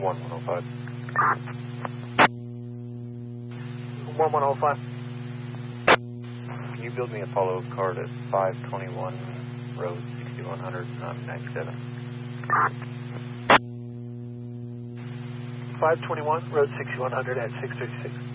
1105. 1105. Can you build me a follow card at 521 Road 6100 on 97? 521 Road 6100 at 636.